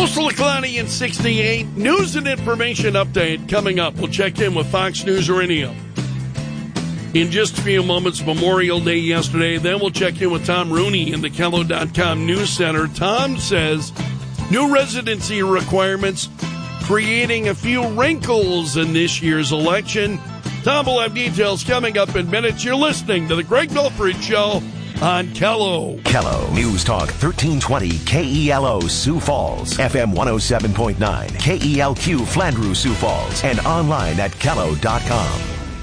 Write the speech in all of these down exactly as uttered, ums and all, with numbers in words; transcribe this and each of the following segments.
Mostly cloudy and sixty-eight. News and information update coming up. We'll check in with Fox News Radio in just a few moments. Memorial Day yesterday. Then we'll check in with Tom Rooney in the Kello dot com News Center. Tom says new residency requirements creating a few wrinkles in this year's election. Tom will have details coming up in minutes. You're listening to the Greg Belford Show on Kello. Kello News Talk thirteen twenty K E L O Sioux Falls, F M one oh seven point nine, K E L Q Flandreau Sioux Falls, and online at Kello dot com.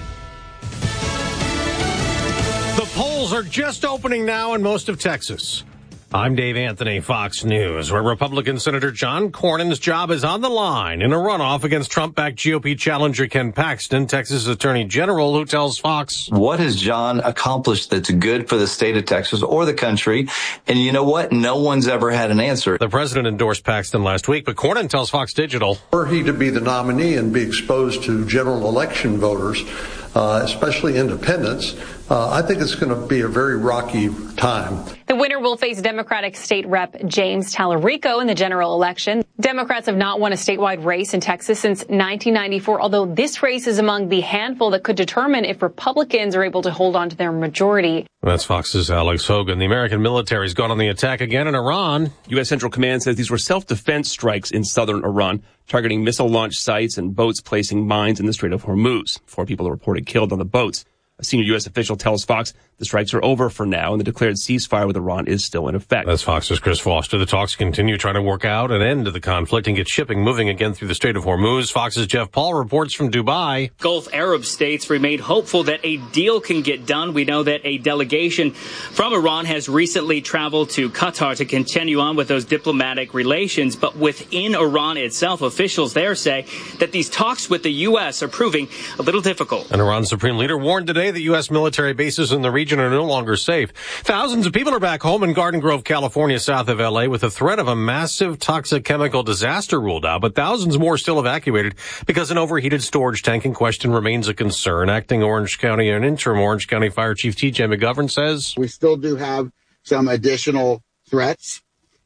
The polls are just opening now in most of Texas. I'm Dave Anthony, Fox News, where Republican Senator John Cornyn's job is on the line in a runoff against Trump-backed G O P challenger Ken Paxton, Texas Attorney General, who tells Fox, what has John accomplished that's good for the state of Texas or the country? And you know what? No one's ever had an answer. The president endorsed Paxton last week, but Cornyn tells Fox Digital, were he to be the nominee and be exposed to general election voters, uh, especially independents, uh, I think it's going to be a very rocky time. The winner will face Democratic State Rep James Tallarico in the general election. Democrats have not won a statewide race in Texas since nineteen ninety-four, although this race is among the handful that could determine if Republicans are able to hold on to their majority. That's Fox's Alex Hogan. The American military's gone on the attack again in Iran. U S. Central Command says these were self-defense strikes in southern Iran, targeting missile launch sites and boats placing mines in the Strait of Hormuz. Four people are reported killed on the boats. A senior U S official tells Fox the strikes are over for now, and the declared ceasefire with Iran is still in effect. That's Fox's Chris Foster. The talks continue trying to work out an end to the conflict and get shipping moving again through the Strait of Hormuz. Fox's Jeff Paul reports from Dubai. Gulf Arab states remain hopeful that a deal can get done. We know that a delegation from Iran has recently traveled to Qatar to continue on with those diplomatic relations. But within Iran itself, officials there say that these talks with the U S are proving a little difficult. An Iran supreme leader warned today that U S military bases in the region are no longer safe. Thousands of people are back home in Garden Grove, California, south of L A, with the threat of a massive toxic chemical disaster ruled out, but thousands more still evacuated because an overheated storage tank in question remains a concern. Acting Orange County and interim Orange County Fire Chief T J McGovern says, we still do have some additional threats,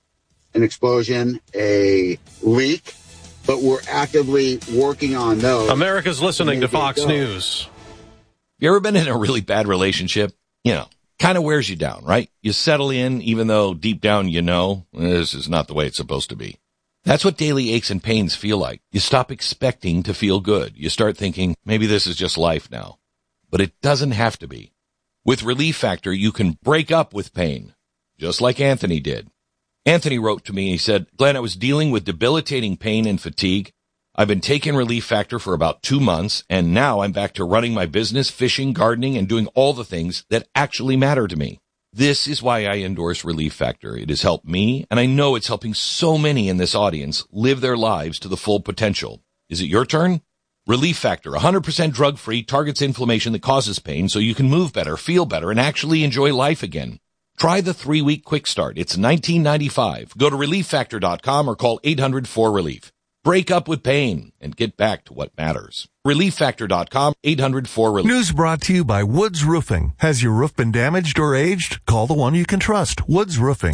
an explosion, a leak, but we're actively working on those. America's listening to Fox News. You ever been in a really bad relationship? You know, kind of wears you down, right? You settle in, even though deep down you know this is not the way it's supposed to be. That's what daily aches and pains feel like. You stop expecting to feel good. You start thinking, maybe this is just life now. But it doesn't have to be. With Relief Factor, you can break up with pain, just like Anthony did. Anthony wrote to me, he said, Glenn, I was dealing with debilitating pain and fatigue. I've been taking Relief Factor for about two months, and now I'm back to running my business, fishing, gardening, and doing all the things that actually matter to me. This is why I endorse Relief Factor. It has helped me, and I know it's helping so many in this audience live their lives to the full potential. Is it your turn? Relief Factor, one hundred percent drug-free, targets inflammation that causes pain so you can move better, feel better, and actually enjoy life again. Try the three-week quick start. It's nineteen ninety-five. Go to relief factor dot com or call eight hundred four relief. Break up with pain and get back to what matters. relief factor dot com, eight hundred four relief. News brought to you by Woods Roofing. Has your roof been damaged or aged? Call the one you can trust, Woods Roofing.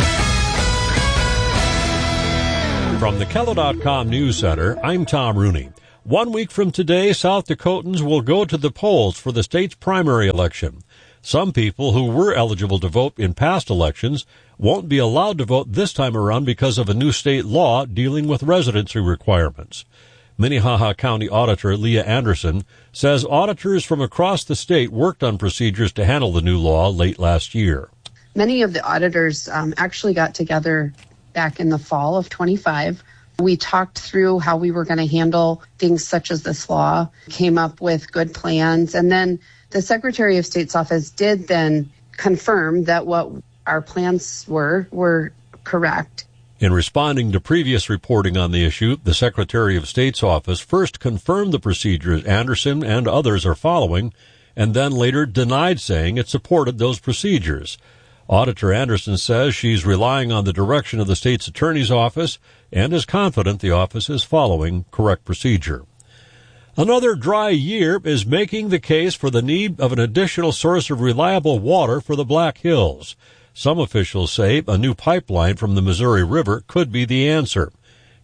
From the Kello dot com News Center, I'm Tom Rooney. One week from today, South Dakotans will go to the polls for the state's primary election. Some people who were eligible to vote in past elections won't be allowed to vote this time around because of a new state law dealing with residency requirements. Minnehaha County Auditor Leah Anderson says auditors from across the state worked on procedures to handle the new law late last year. Many of the auditors um, actually got together back in the fall of twenty-five. We talked through how we were going to handle things such as this law, came up with good plans, and then the Secretary of State's office did then confirm that what our plans were were correct. In responding to previous reporting on the issue, the Secretary of State's office first confirmed the procedures Anderson and others are following, and then later denied saying it supported those procedures. Auditor Anderson says she's relying on the direction of the state's attorney's office and is confident the office is following correct procedure. Another dry year is making the case for the need of an additional source of reliable water for the Black Hills. Some officials say a new pipeline from the Missouri River could be the answer.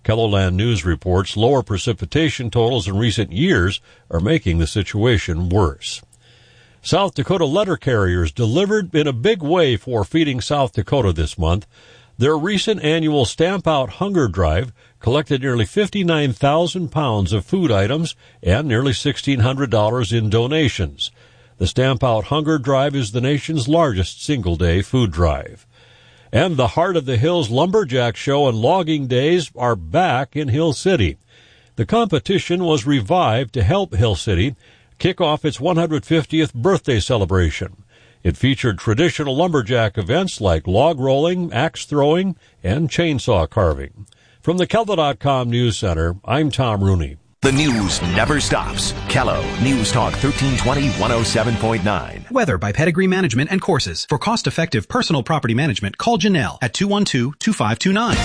KELOLAND News reports lower precipitation totals in recent years are making the situation worse. South Dakota letter carriers delivered in a big way for Feeding South Dakota this month. Their recent annual Stamp Out Hunger Drive collected nearly fifty-nine thousand pounds of food items and nearly sixteen hundred dollars in donations. The Stamp Out Hunger Drive is the nation's largest single-day food drive. And the Heart of the Hills Lumberjack Show and Logging Days are back in Hill City. The competition was revived to help Hill City kick off its one hundred fiftieth birthday celebration. It featured traditional lumberjack events like log rolling, axe throwing, and chainsaw carving. From the Kelda dot com News Center, I'm Tom Rooney. The news never stops. Kello News Talk thirteen twenty, one oh seven point nine. Weather by Pedigree Management and Courses. For cost-effective personal property management, call Janelle at two one two, two five two nine.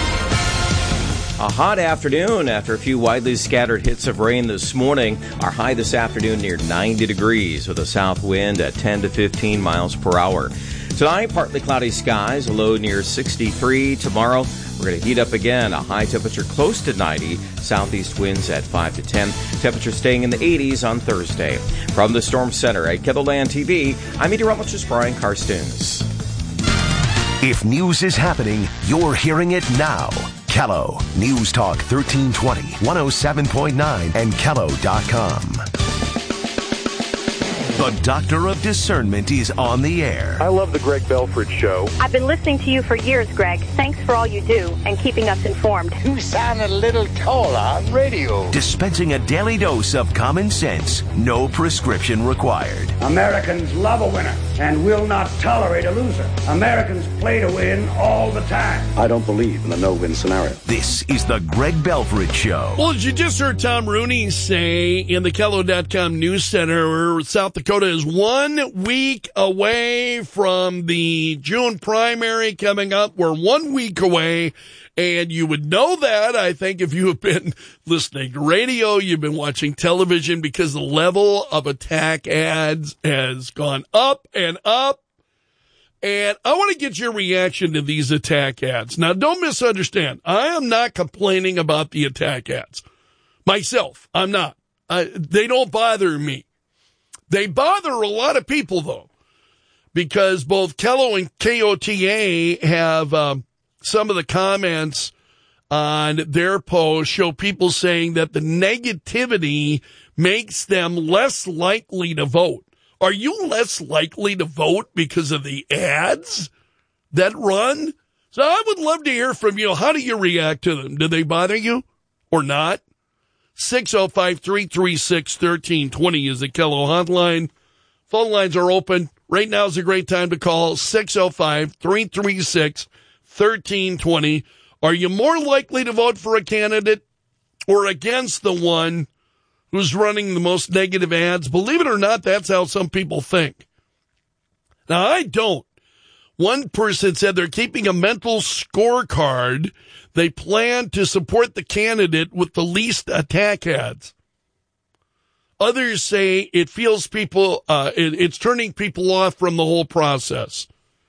A hot afternoon after a few widely scattered hits of rain this morning. Our high this afternoon near ninety degrees with a south wind at ten to fifteen miles per hour. Tonight, partly cloudy skies, a low near sixty-three. Tomorrow, we're going to heat up again. A high temperature close to ninety. Southeast winds at five to ten. Temperature staying in the eighties on Thursday. From the Storm Center at KELOLAND T V, I'm meteorologist Brian Karstens. If news is happening, you're hearing it now. Kello News Talk thirteen twenty, one oh seven point nine, and Kello dot com. The Doctor of Discernment is on the air. I love the Greg Belford Show. I've been listening to you for years, Greg. Thanks for all you do and keeping us informed. You sound a little taller on radio. Dispensing a daily dose of common sense, no prescription required. Americans love a winner and will not tolerate a loser. Americans play to win all the time. I don't believe in the no-win scenario. This is the Greg Belford Show. Well, as you just heard Tom Rooney say in the Kello dot com News Center, South Dakota is one week away from the June primary coming up. We're one week away, and you would know that, I think, if you have been listening to radio, you've been watching television, because the level of attack ads has gone up and up. And I want to get your reaction to these attack ads. Now, don't misunderstand. I am not complaining about the attack ads. Myself, I'm not. I, they don't bother me. They bother a lot of people, though, because both Kello and K O T A have um, some of the comments on their post show people saying that the negativity makes them less likely to vote. Are you less likely to vote because of the ads that run? So I would love to hear from you. How do you react to them? Do they bother you or not? six oh five, three three six, one three two oh is the Kello hotline. Phone lines are open. Right now is a great time to call six oh five, three three six, one three two oh. Are you more likely to vote for a candidate or against the one who's running the most negative ads? Believe it or not, that's how some people think. Now, I don't. One person said they're keeping a mental scorecard. They plan to support the candidate with the least attack ads. Others say it feels people, uh, it, it's turning people off from the whole process.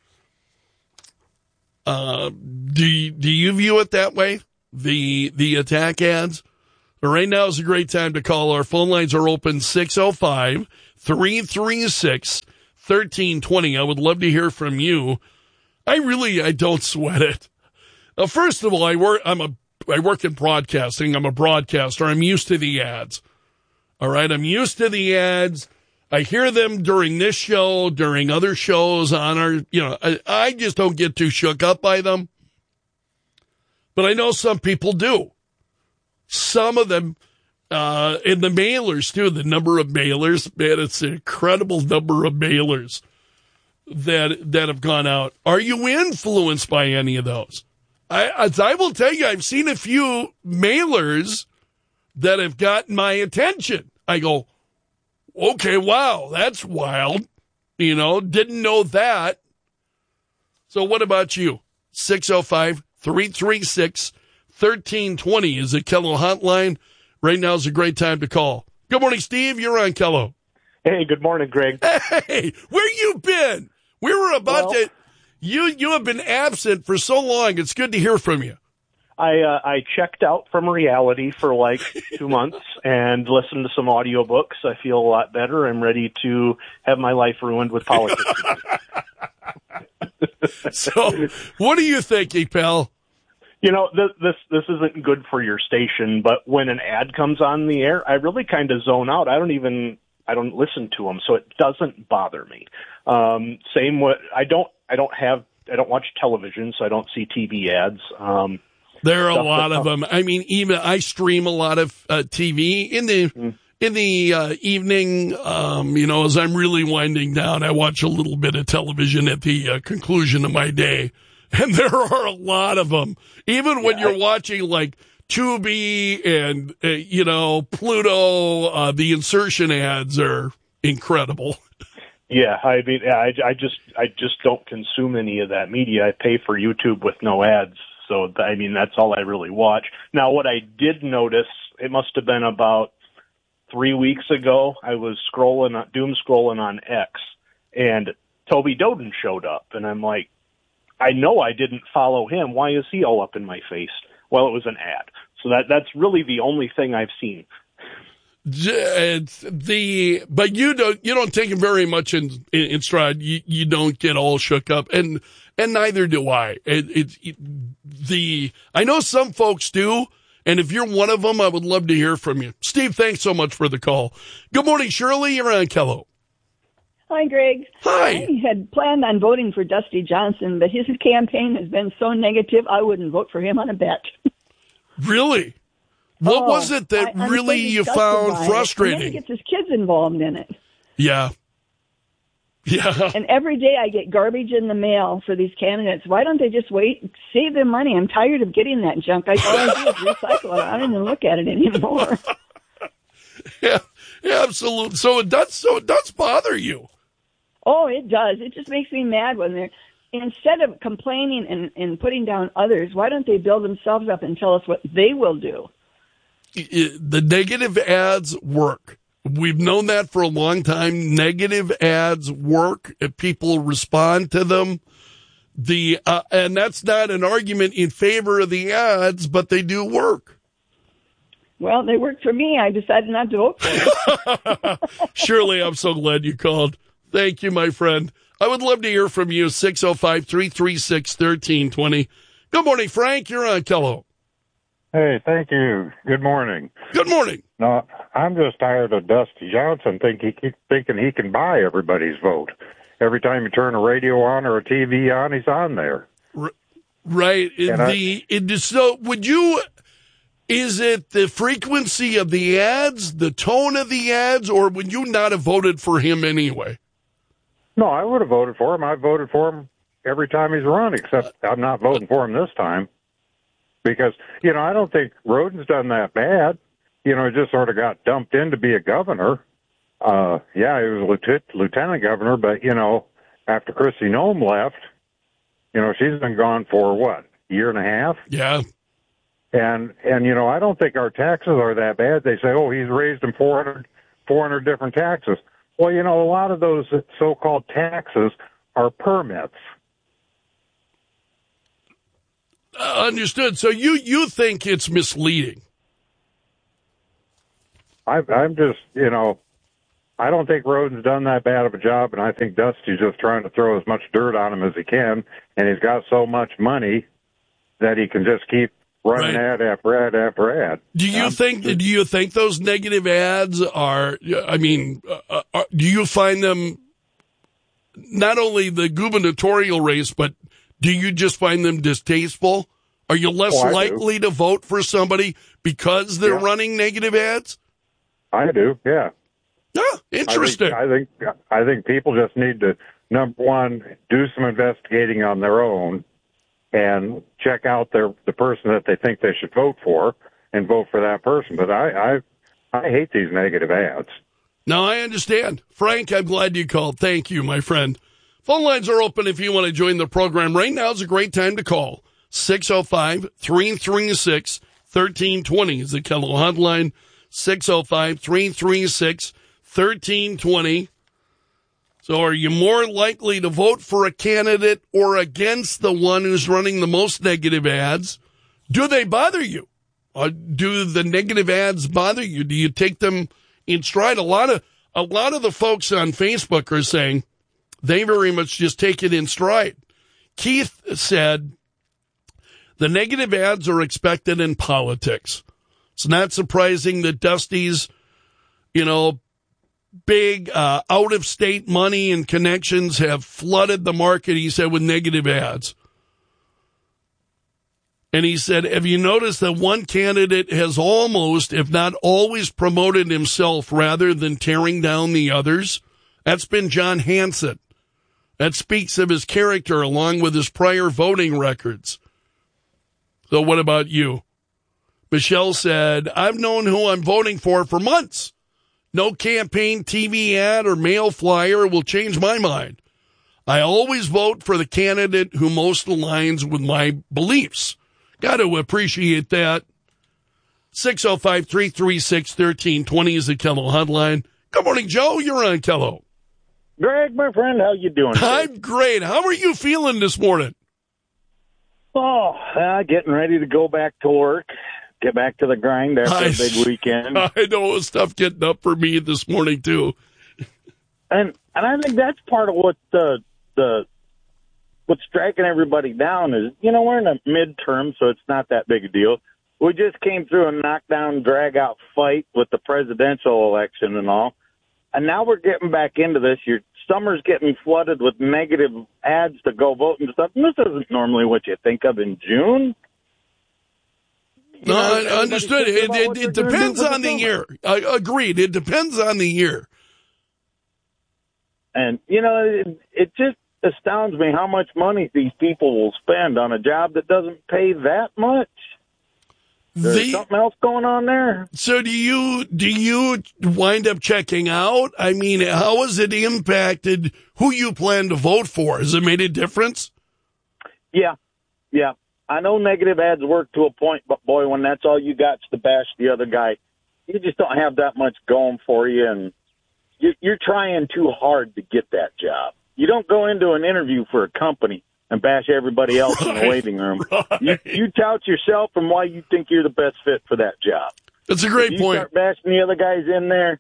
Uh, do you, do you view it that way? The, the attack ads? Right now is a great time to call. Our phone lines are open six oh five, three three six, one three two oh. I would love to hear from you. I really, I don't sweat it. Uh, first of all, I work, I'm a, I work in broadcasting. I'm a broadcaster. I'm used to the ads. All right. I'm used to the ads. I hear them during this show, during other shows on our, you know, I, I just don't get too shook up by them. But I know some people do. Some of them, uh, in the mailers too, the number of mailers, man, it's an incredible number of mailers that, that have gone out. Are you influenced by any of those? I, as I will tell you, I've seen a few mailers that have gotten my attention. I go, okay, wow, that's wild. You know, didn't know that. So what about you? six oh five, three three six, one three two oh is the Kello hotline. Right now is a great time to call. Good morning, Steve. You're on Kello. Hey, good morning, Greg. Hey, where you been? We were about well, to... You you have been absent for so long. It's good to hear from you. I uh, I checked out from reality for like two months and listened to some audiobooks. I feel a lot better. I'm ready to have my life ruined with politics. So, what are you thinking, pal? You know, this, this this isn't good for your station, but when an ad comes on the air, I really kind of zone out. I don't even I don't listen to them, so it doesn't bother me. Um, same with I don't I don't have I don't watch television, so I don't see T V ads. Um, there are a lot of them. I mean, even I stream a lot of uh, T V in the mm. in the uh, evening. Um, you know, as I'm really winding down, I watch a little bit of television at the uh, conclusion of my day. And there are a lot of them. Even when yeah, you're I, watching like Tubi and, uh, you know, Pluto, uh, the insertion ads are incredible. Yeah, I mean, I, I just I just don't consume any of that media. I pay for YouTube with no ads. So, I mean, that's all I really watch. Now, what I did notice, it must have been about three weeks ago, I was scrolling, doom scrolling on X, and Toby Doden showed up. And I'm like, I know I didn't follow him. Why is he all up in my face? Well, it was an ad. So that that's really the only thing I've seen. It's the but you don't you don't take it very much in in, in stride. You you don't get all shook up, and and neither do I. It, it, it the I know some folks do, and if you're one of them, I would love to hear from you. Steve, thanks so much for the call. Good morning, Shirley. You're on Kello. Hi, Greg. Hi. I had planned on voting for Dusty Johnson, but his campaign has been so negative, I wouldn't vote for him on a bet. Really? What oh, was it that I, really you found frustrating? He gets his kids involved in it. Yeah. Yeah. And every day I get garbage in the mail for these candidates. Why don't they just wait, save their money? I'm tired of getting that junk. I all I do is recycle it. I don't even look at it anymore. Yeah, yeah, absolutely. So it does. So it does bother you. Oh, it does. It just makes me mad when they're, instead of complaining and, and putting down others, why don't they build themselves up and tell us what they will do? It, the negative ads work. We've known that for a long time. Negative ads work if people respond to them. The uh, and that's not an argument in favor of the ads, but they do work. Well, they work for me. I decided not to vote for them. Shirley, I'm so glad you called. Thank you, my friend. I would love to hear from you, six oh five, three three six, one three two oh. Good morning, Frank. You're on Kello. Hey, thank you. Good morning. Good morning. No, I'm just tired of Dusty Johnson think he keep thinking he can buy everybody's vote. Every time you turn a radio on or a T V on, he's on there. R- right. And the I, it, so would you... Is it the frequency of the ads, the tone of the ads, or would you not have voted for him anyway? No, I would have voted for him. I voted for him every time he's run, except I'm not voting for him this time. Because, you know, I don't think Roden's done that bad. You know, he just sort of got dumped in to be a governor. Uh, yeah, he was a lieutenant, lieutenant governor, but, you know, after Kristi Noem left, you know, she's been gone for, what, a year and a half? Yeah. And, and you know, I don't think our taxes are that bad. They say, oh, he's raised them four hundred, four hundred different taxes. Well, you know, a lot of those so-called taxes are permits. Uh, understood. So you, you think it's misleading? I, I'm just, you know, I don't think Roden's done that bad of a job, and I think Dusty's just trying to throw as much dirt on him as he can, and he's got so much money that he can just keep running right. ad after ad after ad. Do you um, think? Do you think those negative ads are? I mean, uh, are, do you find them not only the gubernatorial race, but do you just find them distasteful? Are you less oh, likely do. to vote for somebody because they're yeah. running negative ads? I do. Yeah. Yeah. Interesting. I think, I think I think people just need to, number one, do some investigating on their own and check out their the person that they think they should vote for and vote for that person. But I, I, I hate these negative ads. No, I understand. Frank, I'm glad you called. Thank you, my friend. Phone lines are open if you want to join the program. Right now is a great time to call. six oh five, three three six, one three two oh is the Kello hotline. six oh five, three three six, one three two oh. So are you more likely to vote for a candidate or against the one who's running the most negative ads? Do they bother you? Uh, do the negative ads bother you? Do you take them in stride? A lot of a lot of the folks on Facebook are saying they very much just take it in stride. Keith said the negative ads are expected in politics. It's not surprising that Dusty's, you know, big uh, out-of-state money and connections have flooded the market, he said, with negative ads. And he said, have you noticed that one candidate has almost, if not always, promoted himself rather than tearing down the others? That's been John Hanson. That speaks of his character along with his prior voting records. So what about you? Michelle said, I've known who I'm voting for for months. No campaign T V ad or mail flyer will change my mind. I always vote for the candidate who most aligns with my beliefs. Got to appreciate that. six oh five, three three six, one three two zero is the Kello hotline. Good morning, Joe. You're on Kello. Greg, my friend, how you doing? I'm great. How are you feeling this morning? Oh, uh, getting ready to go back to work. Get back to the grind after I, a big weekend. I know it was tough getting up for me this morning, too. And and I think that's part of what the the what's striking everybody down is, you know, we're in a midterm, so it's not that big a deal. We just came through a knockdown, drag-out fight with the presidential election and all, and now we're getting back into this. Your summer's getting flooded with negative ads to go vote and stuff, and this isn't normally what you think of in June. You no, know, I understood. It, it, it depends on the year. I agreed. It depends on the year. And, you know, it, it just astounds me how much money these people will spend on a job that doesn't pay that much. There's the, something else going on there. So do you do you wind up checking out? I mean, how has it impacted who you plan to vote for? Has it made a difference? Yeah, yeah. I know negative ads work to a point, but boy, when that's all you got to bash the other guy, you just don't have that much going for you, and you're trying too hard to get that job. You don't go into an interview for a company and bash everybody else right, in the waiting room. Right. You, you tout yourself and why you think you're the best fit for that job. That's a great if you point. Start bashing the other guys in there,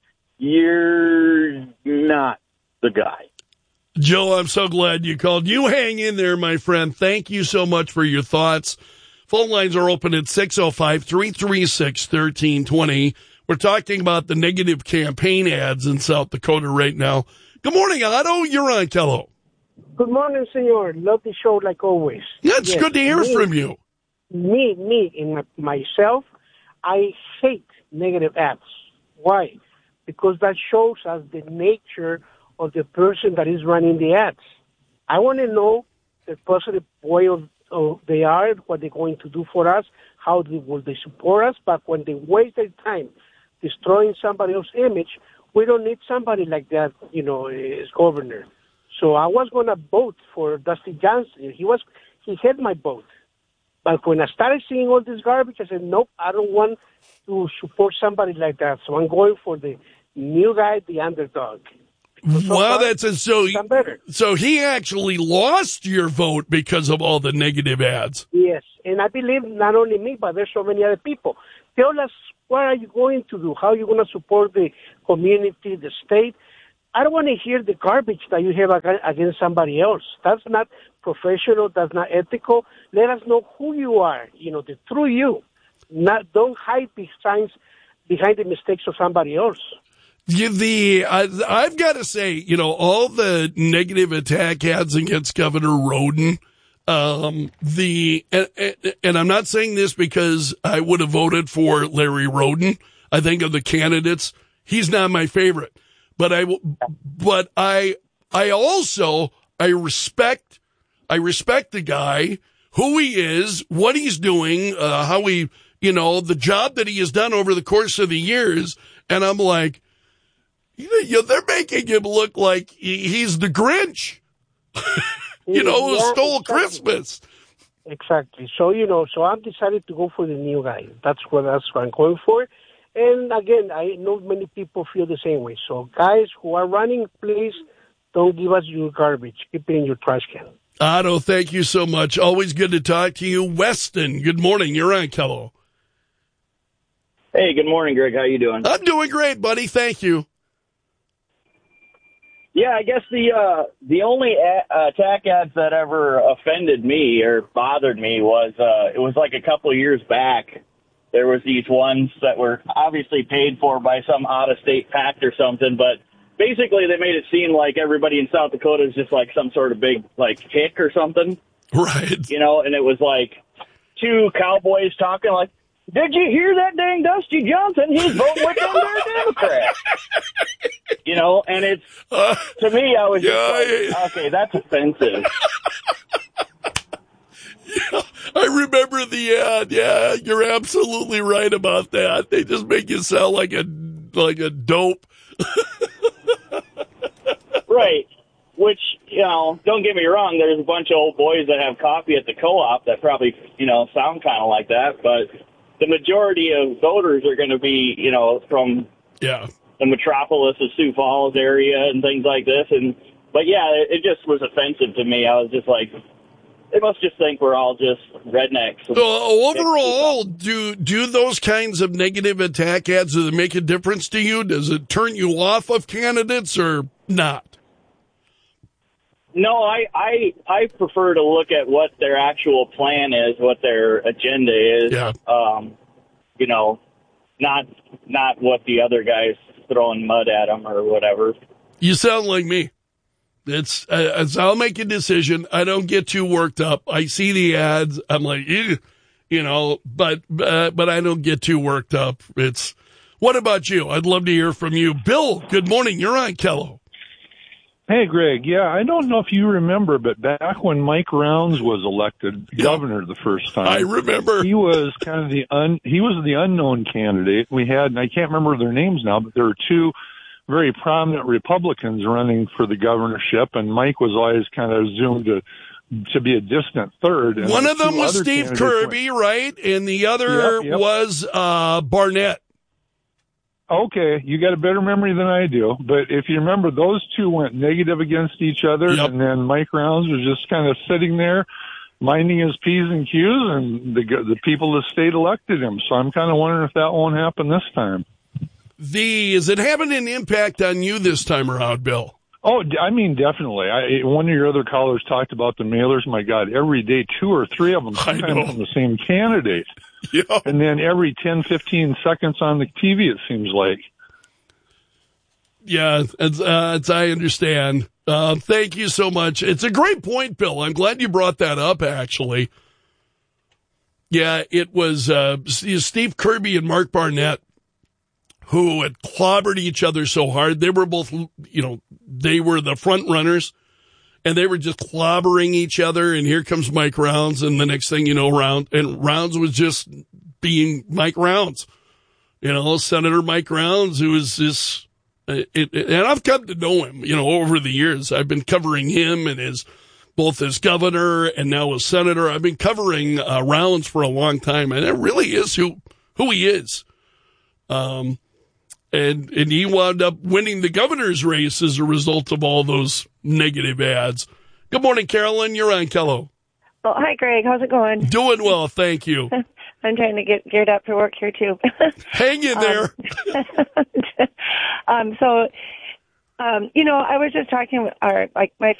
you're not the guy. Joe, I'm so glad you called. You hang in there, my friend. Thank you so much for your thoughts. Phone lines are open at six oh five, three three six, one three two zero. We're talking about the negative campaign ads in South Dakota right now. Good morning, Otto. You're on Kello. Good morning, senor. Love the show like always. Yeah, it's yes, good to hear me, from you. Me, me, in my, myself, I hate negative ads. Why? Because that shows us the nature of the person that is running the ads. I want to know the positive way of, of they are, what they're going to do for us, how they, will they support us. But when they waste their time destroying somebody else's image, we don't need somebody like that, you know, as governor. So I was going to vote for Dusty Johnson. He was, he had my vote. But when I started seeing all this garbage, I said, nope, I don't want to support somebody like that. So I'm going for the new guy, the underdog. So wow, that's a, so. So he actually lost your vote because of all the negative ads. Yes, and I believe not only me, but there's so many other people. Tell us what are you going to do? How are you going to support the community, the state? I don't want to hear the garbage that you have against somebody else. That's not professional. That's not ethical. Let us know who you are. You know, the true you. Not don't hide behind behind the mistakes of somebody else. The I, I've got to say, you know, all the negative attack ads against Governor Roden, um, the and, and I'm not saying this because I would have voted for Larry Roden. I think of the candidates, he's not my favorite, but I but I I also I respect I respect the guy, who he is, what he's doing, uh, how he, you know, the job that he has done over the course of the years, and I'm like, you know, they're making him look like he's the Grinch, you know, who yeah, stole exactly. Christmas. Exactly. So, you know, so I've decided to go for the new guy. That's what, that's what I'm going for. And again, I know many people feel the same way. So guys who are running, please don't give us your garbage. Keep it in your trash can. Otto, thank you so much. Always good to talk to you. Weston, good morning. You're on, Kello. Hey, good morning, Greg. How you doing? I'm doing great, buddy. Thank you. Yeah, I guess the uh, the only a- attack ads that ever offended me or bothered me was uh, it was like a couple of years back. There was these ones that were obviously paid for by some out-of-state pact or something, but basically they made it seem like everybody in South Dakota is just like some sort of big like hick or something. Right. You know, and it was like two cowboys talking like, did you hear that dang Dusty Johnson? He's voting with them there Democrats. You know, and it's, uh, to me, I was just yeah, like, okay, that's offensive. Yeah, I remember the ad. Yeah, you're absolutely right about that. They just make you sound like a like a dope. Right. Which, you know, don't get me wrong, there's a bunch of old boys that have coffee at the co-op that probably, you know, sound kind of like that, but the majority of voters are going to be, you know, from yeah. the metropolis of Sioux Falls area and things like this. And But, yeah, it, it just was offensive to me. I was just like, they must just think we're all just rednecks. So overall, do do those kinds of negative attack ads, does it make a difference to you? Does it turn you off of candidates or not? No, I, I I prefer to look at what their actual plan is, what their agenda is. Yeah. Um, you know, not not what the other guy's throwing mud at them or whatever. You sound like me. It's uh, as I'll make a decision. I don't get too worked up. I see the ads. I'm like, ew, you know, but uh, but I don't get too worked up. It's. What about you? I'd love to hear from you, Bill. Good morning. You're on, Kello. Hey, Greg. Yeah, I don't know if you remember, but back when Mike Rounds was elected yeah. governor the first time, I remember he was kind of the un, he was the unknown candidate. We had, and I can't remember their names now, but there were two very prominent Republicans running for the governorship, and Mike was always kind of assumed to to be a distant third. And one of them was Steve Kirby, went, right, and the other yep, yep. was uh, Barnett. Okay, you got a better memory than I do. But if you remember, those two went negative against each other, yep. and then Mike Rounds was just kind of sitting there, minding his P's and Q's, and the the people of the state elected him. So I'm kind of wondering if that won't happen this time. The is it having an impact on you this time around, Bill? Oh, I mean, definitely. I, one of your other callers talked about the mailers. My God, every day, two or three of them, sometimes from the same candidate. Yeah. And then every ten, fifteen seconds on the T V, it seems like. Yeah, it's, uh, it's, I understand. Uh, thank you so much. It's a great point, Bill. I'm glad you brought that up, actually. Yeah, it was uh, Steve Kirby and Mark Barnett who had clobbered each other so hard. They were both, you know, they were the front runners, and they were just clobbering each other, and here comes Mike Rounds, and the next thing you know, Round and Rounds was just being Mike Rounds. You know, Senator Mike Rounds, who is this, it, it, and I've come to know him, you know, over the years. I've been covering him and his, both as governor and now as senator. I've been covering uh, Rounds for a long time, and it really is who, who he is. Um, And and he wound up winning the governor's race as a result of all those negative ads. Good morning, Carolyn. You're on, Kello. Oh, hi, Greg. How's it going? Doing well, thank you. I'm trying to get geared up for work here, too. Hang in there. um, um, so, um, you know, I was just talking with our, like, my